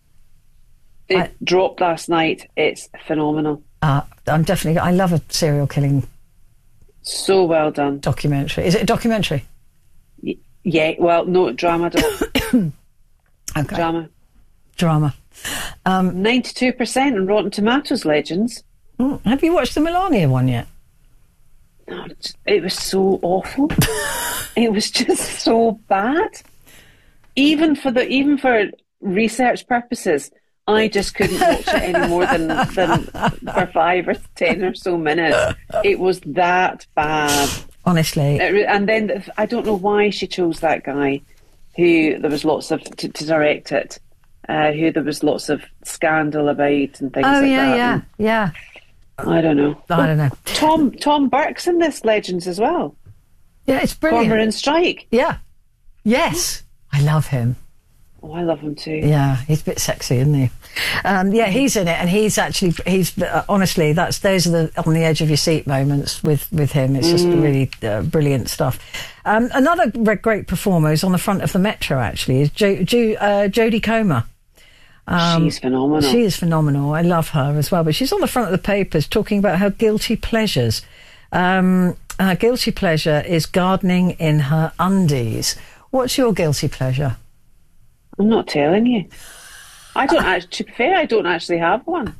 It I- dropped last night. It's phenomenal. Uh, I'm definitely. I love a serial killing So well done. documentary. Is it a documentary? Y- Yeah, well, no, drama, doc- Okay. drama. Drama. Um, ninety-two percent on Rotten Tomatoes, Legends. mm, have you watched the Melania one yet? No, it just- it was so awful. It was just so bad. Even for the even for research purposes, I just couldn't watch it any more than, than for five or ten or so minutes. It was that bad. Honestly. It re- and then th- I don't know why she chose that guy, who there was lots of to, to direct it, uh, who there was lots of scandal about and things Oh like yeah, that. yeah, And yeah. I don't know. I don't know. Tom Tom Burke's in this Legends as well. Yeah, it's brilliant. Cormoran Strike. Yeah. Yes. I love him. Oh, I love him too. Yeah, he's a bit sexy, isn't he? Um, yeah, he's in it, and he's actually he's uh, honestly that's those are the on the edge of your seat moments with with him. It's just Mm. really uh, brilliant stuff. Um, another re- great performer who's on the front of the Metro actually is jo- jo- uh, Jodie Comer. Um, She's phenomenal. She is phenomenal. I love her as well. But she's on the front of the papers talking about her guilty pleasures. Um, her guilty pleasure is gardening in her undies. What's your guilty pleasure? I'm not telling you. I don't actually, to be fair, I don't actually have one.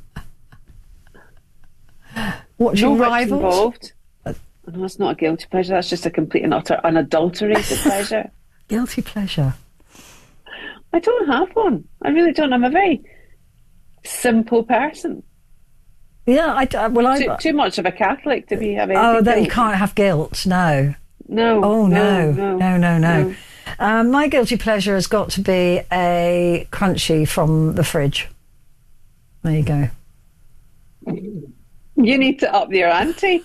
What's no your rich rivals? involved. No, it's not a guilty pleasure. That's just a complete and utter unadulterated pleasure. Guilty pleasure. I don't have one. I really don't. I'm a very simple person. Yeah, I, I well, I too, too much of a Catholic to be having. Oh, that you can't have guilt. No. No. Oh no. No. No. No. No. no. Um, my guilty pleasure has got to be a crunchy from the fridge. There you go. You need to up your ante.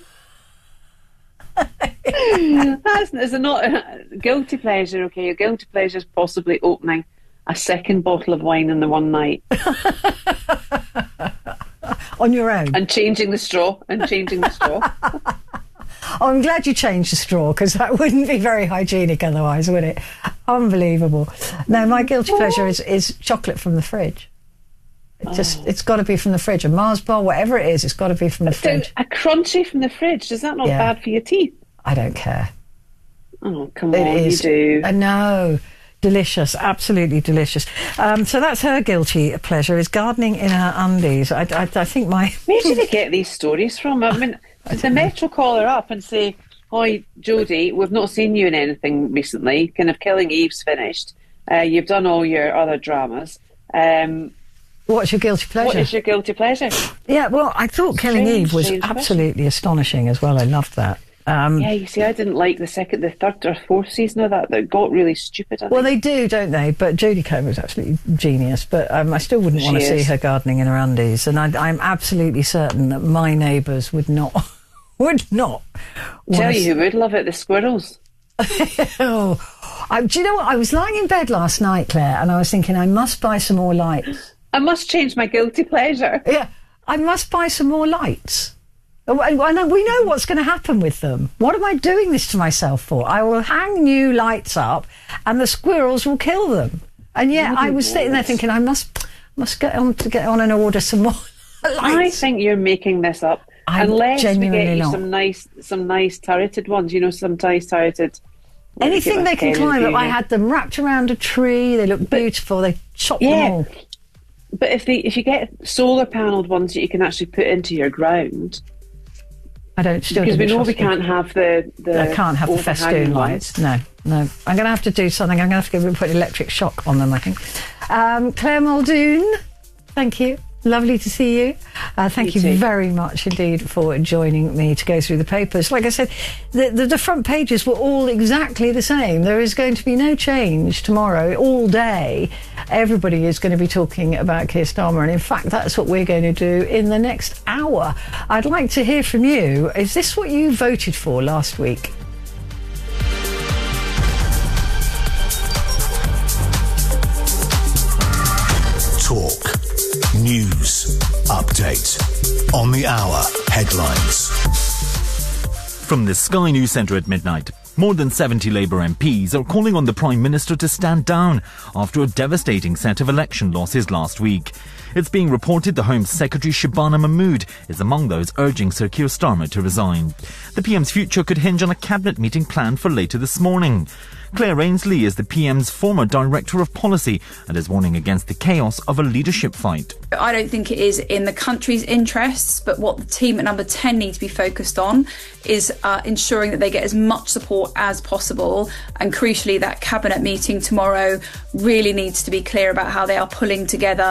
That's is it not a guilty pleasure? Okay, your guilty pleasure is possibly opening a second bottle of wine in the one night. On your own. And changing the straw. And changing the straw. Oh, I'm glad you changed the straw, because that wouldn't be very hygienic otherwise, would it? Unbelievable. No, my guilty pleasure is, is chocolate from the fridge. It just, Oh. it's got to be from the fridge. A Mars bar, whatever it is, it's got to be from the fridge. So, a crunchy from the fridge, is that not Yeah. bad for your teeth? I don't care. Oh, come It on, is. you do. I know. Delicious, absolutely delicious. Um, so that's her guilty pleasure, is gardening in her undies. I, I, I think my... Where do they get these stories from? I mean, did the Metro call her up and say, "Hi, Jodie, we've not seen you in anything recently. Kind of Killing Eve's finished. Uh, you've done all your other dramas. Um, What's your guilty pleasure?" What is your guilty pleasure? Yeah, well, I thought Killing Strange, Eve was strange absolutely astonishing as well. I loved that. Um, yeah, you see, I didn't like the second, the third or fourth season of that. That got really stupid. I Well, think. they do, don't they? But Jodie Comer was absolutely genius. But um, I still wouldn't want to She see is. her gardening in her undies. And I, I'm absolutely certain that my neighbours would not, would not. Tell wanna you who would love it, the squirrels. oh, I, do you know what? I was lying in bed last night, Claire, and I was thinking I must buy some more lights. I must change my guilty pleasure. Yeah, I must buy some more lights. Oh, and I know, we know what's going to happen with them. What am I doing this to myself for? I will hang new lights up, and the squirrels will kill them. And yet, I was sitting there thinking, I must, must get on to get on and order some more lights. I think you're making this up. I'm Unless we genuinely get you not. some nice, some nice turreted ones. You know, some nice turreted. Anything they can climb up. I had them wrapped around a tree. They look beautiful. They chopped Yeah. them all. But if they, if you get solar panelled ones that you can actually put into your ground, I don't still because we didn't know we trust them. can't have the, the I can't have the overhanging festoon ones. lights. No, no. I'm going to have to do something. I'm going to have to put electric shock on them, I think. Um, Claire Muldoon, thank you. Lovely to see you. Uh, thank you, You too. very much indeed for joining me to go through the papers. Like I said, the, the, the front pages were all exactly the same. There is going to be no change tomorrow, all day. Everybody is going to be talking about Keir Starmer, and in fact, that's what we're going to do in the next hour. I'd like to hear from you. Is this what you voted for last week? Talk. News. Update. On the hour. Headlines. From the Sky News Centre at midnight, more than seventy Labour M Ps are calling on the Prime Minister to stand down after a devastating set of election losses last week. It's being reported the Home Secretary Shabana Mahmood is among those urging Sir Keir Starmer to resign. The P M's future could hinge on a cabinet meeting planned for later this morning. Claire Ainsley is the P M's former Director of Policy and is warning against the chaos of a leadership fight. I don't think it is in the country's interests, but what the team at Number ten need to be focused on is uh, ensuring that they get as much support as possible. And crucially, that cabinet meeting tomorrow really needs to be clear about how they are pulling together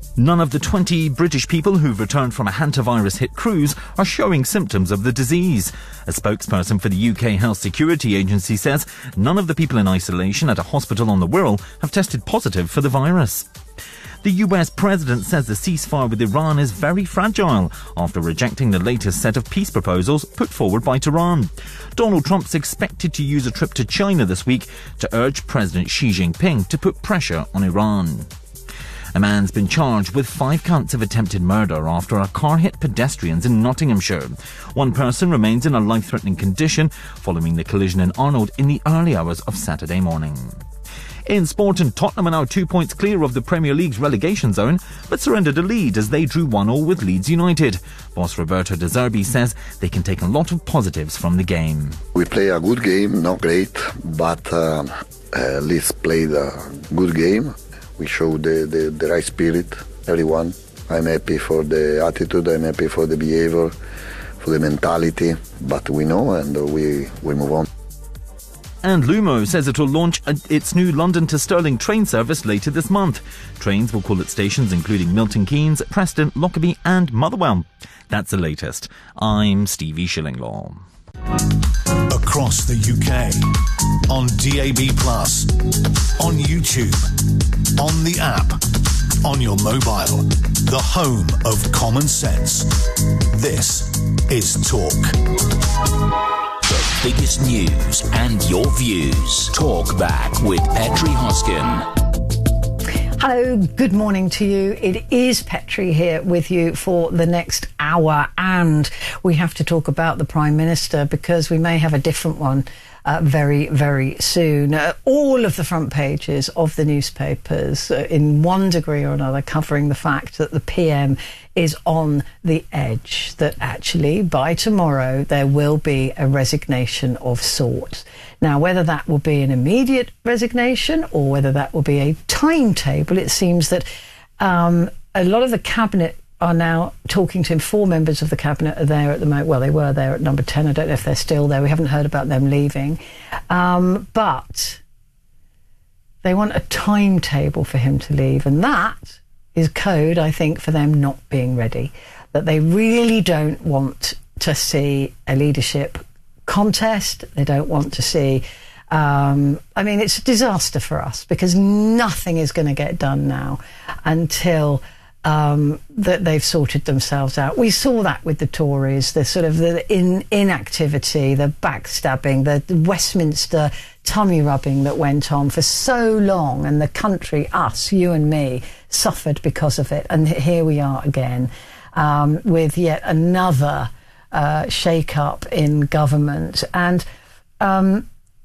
None of the twenty British people who've returned from a hantavirus-hit cruise are showing symptoms of the disease. A spokesperson for the U K Health Security Agency says none of the people in isolation at a hospital on the Wirral have tested positive for the virus. The U S president says the ceasefire with Iran is very fragile after rejecting the latest set of peace proposals put forward by Tehran. Donald Trump's expected to use a trip to China this week to urge President Xi Jinping to put pressure on Iran. A man's been charged with five counts of attempted murder after a car hit pedestrians in Nottinghamshire. One person remains in a life-threatening condition following the collision in Arnold in the early hours of Saturday morning. In sport, and Tottenham are now two points clear of the Premier League's relegation zone, but surrendered a lead as they drew one all with Leeds United. Boss Roberto De Zerbi says they can take a lot of positives from the game. We play a good game, not great, but uh, uh, Leeds played a good game. We showed the, the, the right spirit, everyone. I'm happy for the attitude, I'm happy for the behavior, for the mentality, but we know and we, we move on. And Lumo says it will launch a, its new London to Stirling train service later this month. Trains will call at stations including Milton Keynes, Preston, Lockerbie and Motherwell. That's the latest. I'm Stevie Shillinglaw. Across the U K, on D A B plus, on YouTube, on the app, on your mobile, the home of common sense. This is Talk. The biggest news and your views. Talk back with Petri Hoskin. Hello, good morning to you. It is Petri here with you for the next hour, and we have to talk about the Prime Minister because we may have a different one uh, very, very soon. Uh, all of the front pages of the newspapers, uh, in one degree or another, covering the fact that the P M is on the edge, that actually by tomorrow there will be a resignation of sorts. Now, whether that will be an immediate resignation or whether that will be a timetable, it seems that um, a lot of the cabinet are now talking to him. Four members of the cabinet are there at the moment. Well, they were there at number ten. I don't know if they're still there. We haven't heard about them leaving. Um, but they want a timetable for him to leave, and that is code, I think, for them not being ready. That they really don't want to see a leadership contest. They don't want to see... Um, I mean, it's a disaster for us because nothing is going to get done now until um, that they've sorted themselves out. We saw that with the Tories, the sort of the in, inactivity, the backstabbing, the Westminster tummy rubbing that went on for so long, and the country, us, you and me, suffered because of it. And here we are again um, with yet another uh, shake-up in government. And um,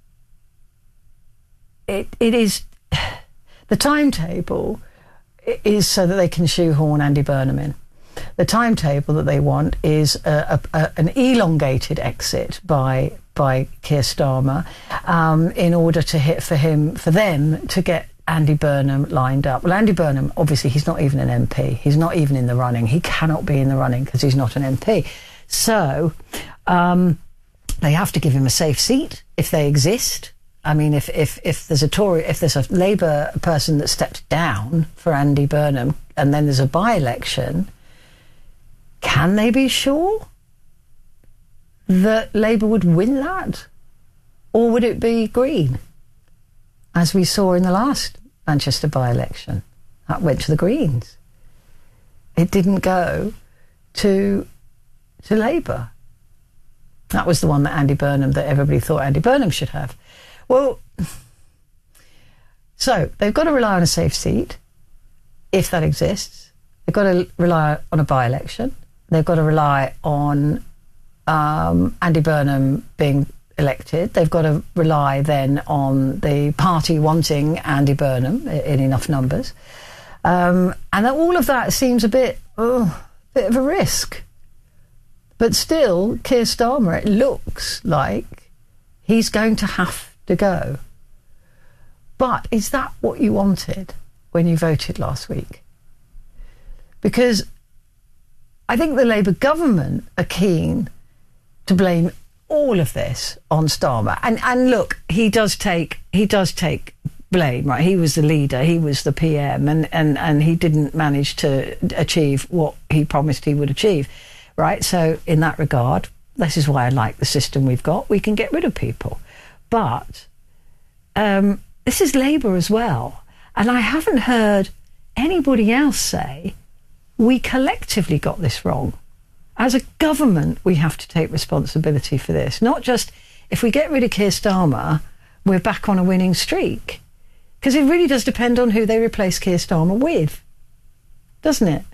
it it is... The timetable is so that they can shoehorn Andy Burnham in. The timetable that they want is a, a, a, an elongated exit by by Keir Starmer um, in order to hit for him for them to get Andy Burnham lined up. Well, Andy Burnham, obviously, he's not even an M P. He's not even in the running. He cannot be in the running because he's not an M P. So um, they have to give him a safe seat if they exist. I mean, if, if, if there's a Tory, if there's a Labour person that steps down for Andy Burnham and then there's a by-election, can they be sure that Labour would win that? Or would it be Green? As we saw in the last Manchester by-election. That went to the Greens. It didn't go to, to Labour. That was the one that Andy Burnham, that everybody thought Andy Burnham should have. Well, so they've got to rely on a safe seat, if that exists. They've got to rely on a by-election. They've got to rely on um, Andy Burnham being elected. They've got to rely then on the party wanting Andy Burnham in enough numbers. Um, and all of that seems a bit, oh, a bit of a risk. But still, Keir Starmer, it looks like he's going to have to go. But is that what you wanted when you voted last week? Because I think the Labour government are keen to blame all of this on Starmer. And and look, he does take he does take blame, right? He was the leader, he was the P M, and, and, and he didn't manage to achieve what he promised he would achieve, right? So in that regard, this is why I like the system we've got. We can get rid of people. But um, this is Labour as well. And I haven't heard anybody else say we collectively got this wrong. As a government, we have to take responsibility for this. Not just, if we get rid of Keir Starmer, we're back on a winning streak. Because it really does depend on who they replace Keir Starmer with, doesn't it?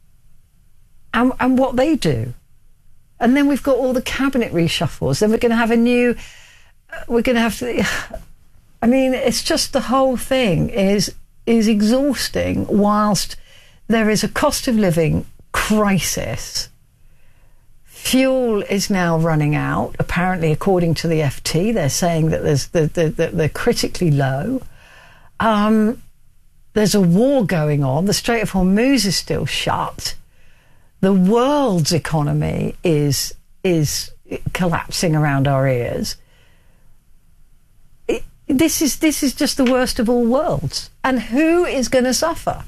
And, and what they do. And then we've got all the cabinet reshuffles. Then we're going to have a new... Uh, we're going to have to... I mean, it's just the whole thing is is exhausting whilst there is a cost of living crisis. Fuel is now running out. Apparently, according to the F T, they're saying that there's the, the, the, they're critically low. Um, there's a war going on. The Strait of Hormuz is still shut. The world's economy is is collapsing around our ears. It, this is this is just the worst of all worlds. And who is going to suffer?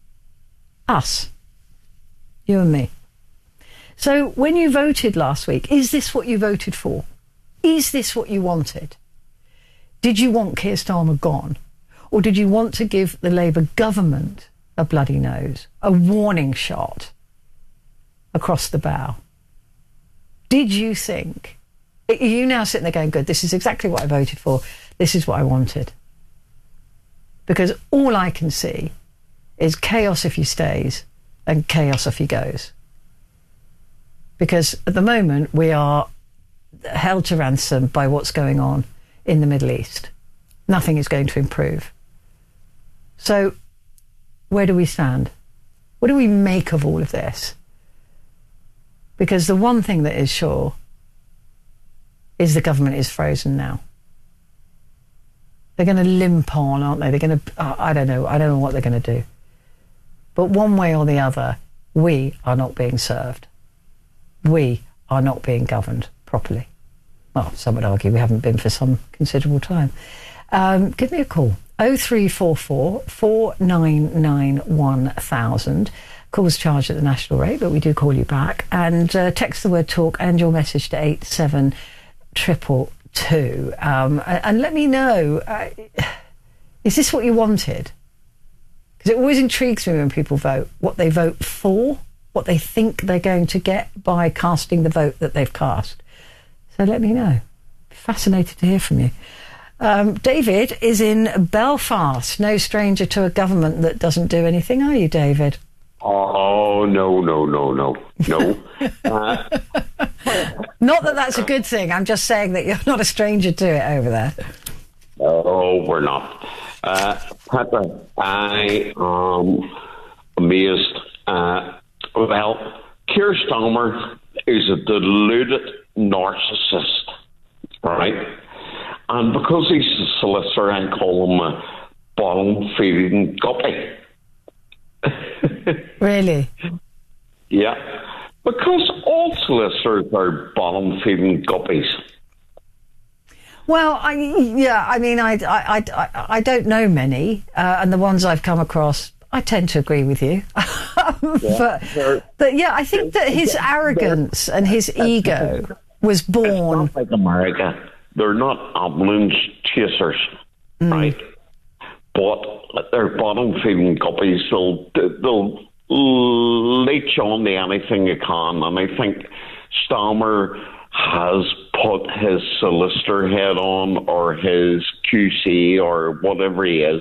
Us. You and me. So when you voted last week, is this what you voted for? Is this what you wanted? Did you want Keir Starmer gone? Or did you want to give the Labour government a bloody nose, a warning shot across the bow? Did you think... Are you now sitting there going, good, this is exactly what I voted for, this is what I wanted? Because all I can see is chaos if he stays and chaos if he goes. Because at the moment we are held to ransom by what's going on in the Middle East. Nothing is going to improve. So where do we stand? What do we make of all of this? Because the one thing that is sure is the government is frozen now. They're going to limp on, aren't they? They're going to, oh, I don't know, I don't know what they're going to do. But one way or the other, we are not being served. We are not being governed properly. Well, some would argue we haven't been for some considerable time. Um, give me a call. oh three four four, four nine nine, one thousand. Calls charged at the national rate, but we do call you back. And uh, text the word talk and your message to eight seven two two two. Um, and let me know, uh, is this what you wanted? Because it always intrigues me when people vote, what they vote for, what they think they're going to get by casting the vote that they've cast. So let me know. Fascinated to hear from you. Um, David is in Belfast. No stranger to a government that doesn't do anything, are you, David? Oh, no, no, no, no, no. uh, not that that's a good thing. I'm just saying that you're not a stranger to it over there. Oh, we're not. Uh, Petra, I am amazed. Uh, well, Keir Starmer is a deluded narcissist, right? And because he's a solicitor, I call him a bottom-feeding guppy. Really? Yeah. Because all solicitors are bottom-feeding guppies. Well, I, yeah, I mean, I, I, I, I don't know many, uh, and the ones I've come across, I tend to agree with you. but, but, yeah, I think that his arrogance and his ego was born... It's not like America. They're not ambulance chasers, mm. right? But they're bottom-feeding guppies. They'll, they'll leech on to anything you can, and I think Starmer has put his solicitor head on, or his Q C, or whatever he is.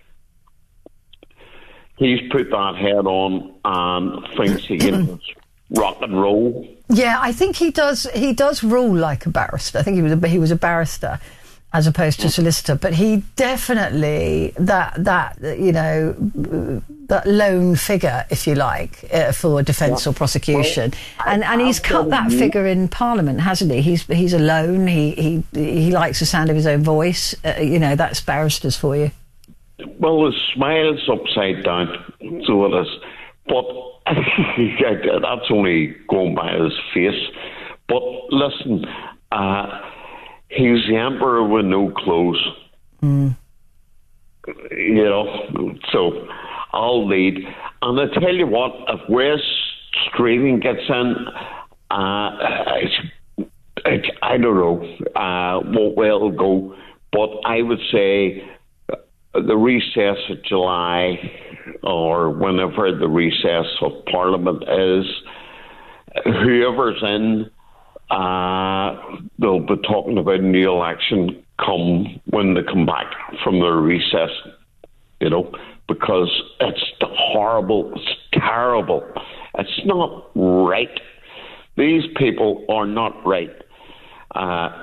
He's put that head on and thinks he can rock and roll. Yeah, I think he does. He does rule like a barrister. I think he was a, he was a barrister as opposed to solicitor. But he definitely that that you know that lone figure, if you like, uh, for defence yeah. or prosecution, well, and and he's cut that figure in Parliament, hasn't he? He's he's alone. He he he likes the sound of his own voice. Uh, you know, that's barristers for you. Well, his smile's upside down, so it is. But that's only going by his face. But listen, uh, he's the emperor with no clothes. Mm. you know, so I'll lead. And I tell you what, if Wes Streeting gets in, uh, it's, it, I don't know uh, what way it'll go, but I would say the recess of July or whenever the recess of Parliament is, whoever's in, uh, they'll be talking about a new election come when they come back from their recess, you know, because it's horrible, it's terrible, it's not right. These people are not right. Uh,